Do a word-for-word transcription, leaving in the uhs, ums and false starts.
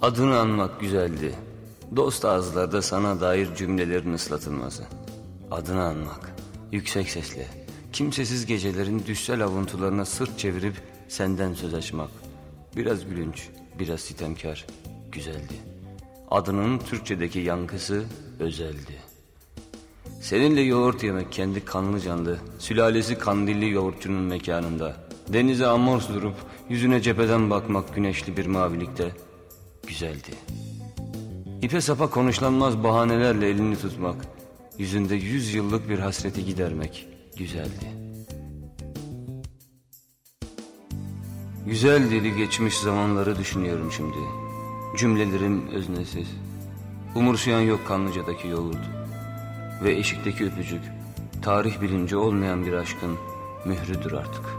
Adını anmak güzeldi. Dost ağızlarda sana dair cümlelerin ıslatılması. Adını anmak, yüksek sesle, kimsesiz gecelerin düşsel avuntularına sırt çevirip senden söz açmak. Biraz gülünç, biraz sitemkar, güzeldi. Adının Türkçedeki yankısı özeldi. Seninle yoğurt yemek kendi kanlı canlı, sülalesi kandilli yoğurtçunun mekanında. Denize amors durup yüzüne cepheden bakmak güneşli bir mavilikte güzeldi. İpe sapa konuşlanmaz bahanelerle elini tutmak, yüzünde yüz yıllık bir hasreti gidermek güzeldi. Güzel dili geçmiş zamanları düşünüyorum şimdi. Cümlelerim öznesiz. Umursayan yok Kanlıca'daki yoğurt. Ve eşikteki öpücük, tarih bilinci olmayan bir aşkın mührüdür artık.